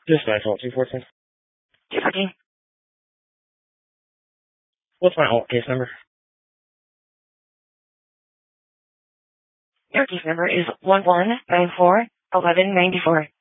Just 9-214. 214. What's my alt case number? Your case number is 11941194.